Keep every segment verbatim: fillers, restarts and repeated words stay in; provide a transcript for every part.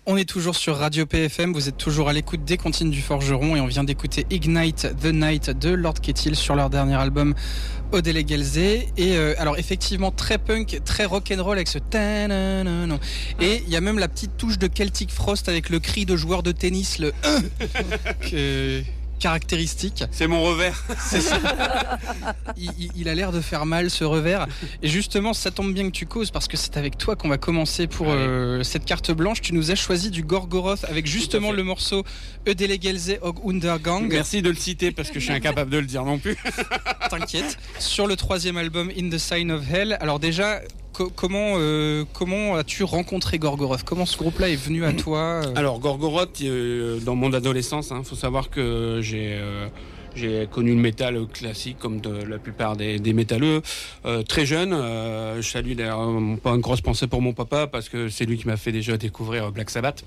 On est toujours sur Radio P F M, vous êtes toujours à l'écoute des Comptines du Forgeron et on vient d'écouter Ignite the Night de Lord Kettil sur leur dernier album Odele Gelze. Et euh, alors effectivement très punk, très rock'n'roll avec ce ta-na-na-na. Et il y a même la petite touche de Celtic Frost avec le cri de joueur de tennis, le que... caractéristique. C'est mon revers. C'est ça. il, il a l'air de faire mal ce revers. Et justement, ça tombe bien que tu causes parce que c'est avec toi qu'on va commencer pour euh, cette carte blanche. Tu nous as choisi du Gorgoroth avec justement le morceau Odele Gelze og Undergang. Merci de le citer parce que je suis incapable de le dire non plus. T'inquiète. Sur le troisième album In the Sign of Hell. Alors déjà, co- comment euh, comment as-tu rencontré Gorgoroth ? Comment ce groupe-là est venu à toi ? Alors Gorgoroth, euh, dans mon adolescence, il hein, faut savoir que j'ai euh, j'ai connu le métal classique comme de la plupart des, des métalleux euh, très jeune. Euh, je salue d'ailleurs euh, pas une grosse pensée pour mon papa parce que c'est lui qui m'a fait déjà découvrir Black Sabbath.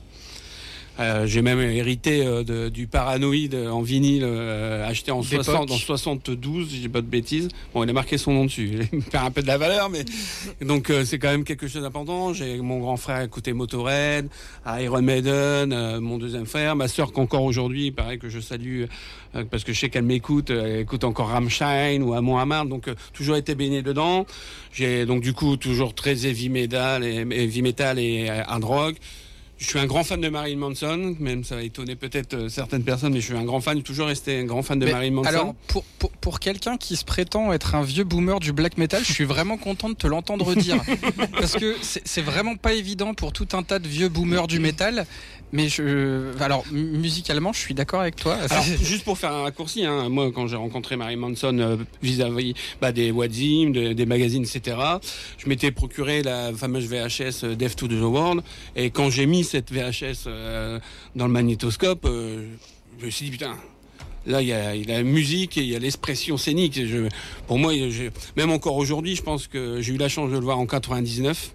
Euh, j'ai même hérité euh, de, du Paranoid en vinyle euh, acheté en, soixante, en soixante-douze, si j'ai pas de bêtises. Bon, il a marqué son nom dessus. Il perd un peu de la valeur, mais donc euh, c'est quand même quelque chose d'important. J'ai mon grand frère écoutait Motorhead, Iron Maiden, euh, mon deuxième frère, ma sœur qu'encore aujourd'hui, pareil que je salue euh, parce que je sais qu'elle m'écoute, elle écoute encore Rammstein ou Amon Amarth, donc euh, toujours été baigné dedans. J'ai donc du coup toujours très heavy metal et heavy metal et euh, hard rock. Je suis un grand fan de Marilyn Manson, même ça va étonner peut-être certaines personnes, mais je suis un grand fan, j'ai toujours resté un grand fan de mais Marilyn Manson. Alors, pour, pour, pour quelqu'un qui se prétend être un vieux boomer du black metal, je suis vraiment content de te l'entendre dire. Parce que c'est, c'est vraiment pas évident pour tout un tas de vieux boomers du métal. Mais je, alors musicalement, je suis d'accord avec toi. Alors, juste pour faire un raccourci, hein, moi quand j'ai rencontré Marilyn Manson euh, vis-à-vis bah, des Wadzim, de, des magazines, et cetera, je m'étais procuré la fameuse V H S euh, Death to the World, et quand j'ai mis cette V H S euh, dans le magnétoscope, euh, je me suis dit putain. Là, il y a, il y a la musique et il y a l'expression scénique. Je, pour moi, je, même encore aujourd'hui, je pense que j'ai eu la chance de le voir en quatre-vingt-dix-neuf.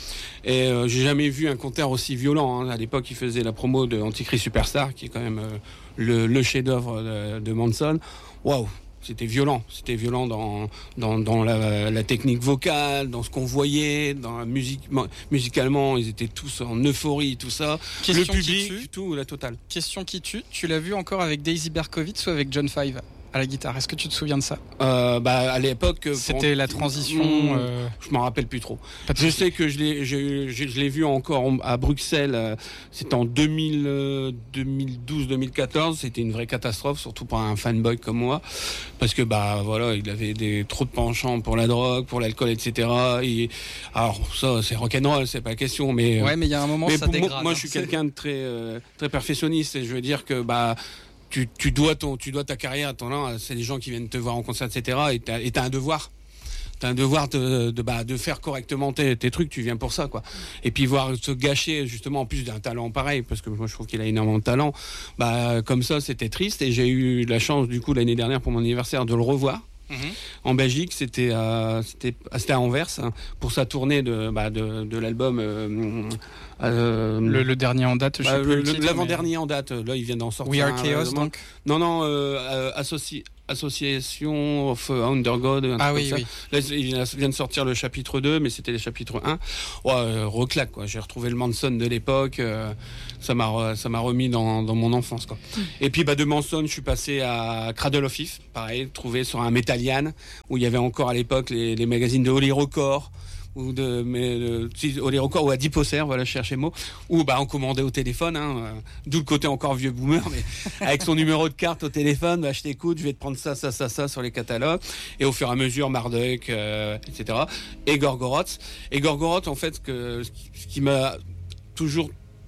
Et euh, j'ai jamais vu un concert aussi violent. Hein. À l'époque, il faisait la promo de Antichrist Superstar, qui est quand même euh, le, le chef-d'œuvre de, de Manson. Waouh, c'était violent. C'était violent dans dans, dans la, la technique vocale, dans ce qu'on voyait, dans la musique. Musicalement, ils étaient tous en euphorie, tout ça. Question le public, qui tue. tout, la totale. Question qui tue. Tu l'as vu encore avec Daisy Berkowitz ou avec John Five à la guitare? Est-ce que tu te souviens de ça? euh, bah, à l'époque, c'était pour... la transition. Mmh, euh... Je m'en rappelle plus trop. Je sais que je l'ai, je, je, je l'ai vu encore à Bruxelles. Euh, c'était en deux mille, euh, deux mille douze, deux mille quatorze. C'était une vraie catastrophe, surtout pour un fanboy comme moi, parce que bah voilà, il avait des trop de penchants pour la drogue, pour l'alcool, et cetera. Et, alors ça, c'est rock'n'roll, c'est pas question, mais ouais, mais il y a un moment, mais ça pour dégrade. Moi, moi, je suis quelqu'un de très, euh, très perfectionniste, et je veux dire que bah. Tu, tu dois ton, tu dois ta carrière à ton nom, c'est les gens qui viennent te voir en concert, et cetera. Et t'as, et t'as un devoir. T'as un devoir de, de, bah, de faire correctement tes, tes trucs, tu viens pour ça, quoi. Et puis voir se gâcher, justement, en plus d'un talent pareil, parce que moi je trouve qu'il a énormément de talent, bah, comme ça, c'était triste. Et j'ai eu la chance, du coup, l'année dernière, pour mon anniversaire, de le revoir. Mmh. En Belgique, c'était à, c'était, c'était à Anvers, hein, pour sa tournée de, bah, de, de l'album. Euh, euh, le, le dernier en date, je bah, sais plus le, le titre, l'avant-dernier mais... en date. Là, il vient d'en sortir. We Are Chaos, euh, donc. Non, non, euh, associ, Association of Under God. Un ah truc oui, comme oui. Ça. Là, il vient de sortir le chapitre deux, mais c'était le chapitre un. Ouais, euh, reclaque, quoi. J'ai retrouvé le Manson de l'époque. Euh, ça m'a, ça m'a remis dans, dans mon enfance, quoi. Mm. Et puis, bah, de Manson, je suis passé à Cradle of Filth, pareil, trouvé sur un Metallian, où il y avait encore à l'époque les, les magazines de Holy Record, ou de, mais, de, si, Holy Record, ou à Deeposer, voilà, je cherchais le mot, ou bah, on commandait au téléphone, hein, euh, d'où le côté encore vieux boomer, mais avec son numéro de carte au téléphone, bah, je t'écoute, je vais te prendre ça, ça, ça, ça sur les catalogues, et au fur et à mesure, Marduk, euh, et cetera. Et Gorgoroth. Et Gorgoroth, en fait, que, ce qui m'a toujours,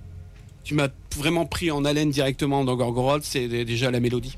qui m'a vraiment pris en haleine directement dans Gorgoroth, c'est déjà la mélodie.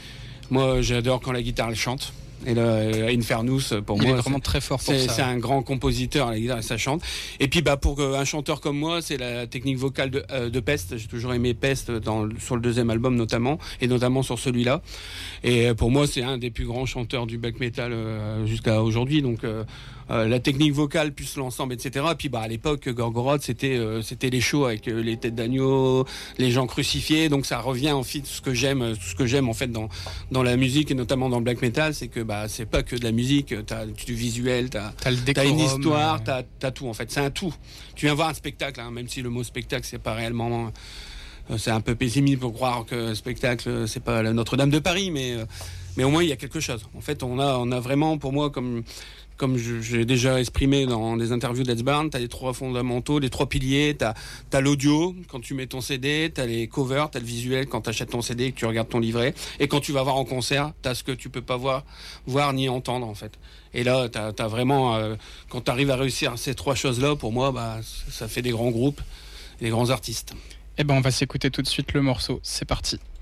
Moi, j'adore quand la guitare elle chante. Et là, Infernus, pour il moi, est vraiment très fort pour c'est, ça. C'est un grand compositeur, la guitare, ça chante. Et puis, bah, pour un chanteur comme moi, c'est la technique vocale de, euh, de Pest. J'ai toujours aimé Pest dans, sur le deuxième album notamment, et notamment sur celui-là. Et pour moi, c'est un des plus grands chanteurs du black metal euh, jusqu'à aujourd'hui. Donc, euh, euh, la technique vocale plus l'ensemble, et cetera. Puis bah à l'époque, Gorgoroth, c'était euh, c'était les shows avec euh, les têtes d'agneau, les gens crucifiés. Donc ça revient en fait ce que j'aime, ce que j'aime en fait dans dans la musique et notamment dans le black metal, c'est que bah c'est pas que de la musique. T'as du visuel, t'as t'as, le t'as une histoire, euh... t'as t'as tout en fait. C'est un tout. Tu viens voir un spectacle, hein, même si le mot spectacle c'est pas réellement. C'est un peu pessimiste pour croire que spectacle, c'est pas la Notre-Dame de Paris, mais, mais au moins il y a quelque chose. En fait, on a, on a vraiment, pour moi, comme, comme je, j'ai déjà exprimé dans des interviews d'Edsbarn, t'as les trois fondamentaux, les trois piliers, t'as, t'as l'audio quand tu mets ton C D, t'as les covers, t'as le visuel quand t'achètes ton C D et que tu regardes ton livret, et quand tu vas voir en concert, t'as ce que tu peux pas voir, voir ni entendre en fait. Et là, t'as, t'as vraiment, euh, quand t'arrives à réussir ces trois choses-là, pour moi, bah, ça fait des grands groupes, des grands artistes. Eh ben, on va s'écouter tout de suite le morceau. C'est parti.